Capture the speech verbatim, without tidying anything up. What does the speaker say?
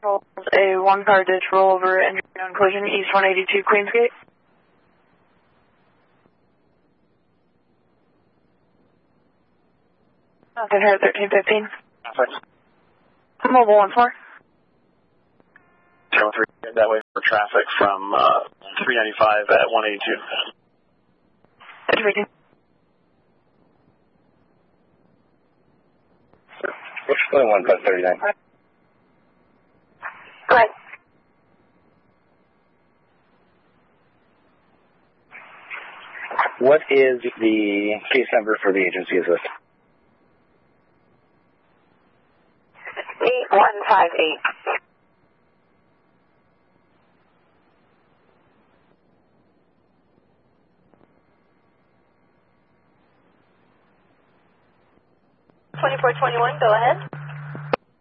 A one-car ditch rollover and on collision east one eighty-two Queensgate. Okay, here at thirteen fifteen. Mobile one four. zero three, that way for traffic from uh, three ninety-five at one eighty-two. Which one one plus thirty-nine? Go ahead. What is the case number for the agency is this? eight one five eight. twenty-four twenty-one, go ahead.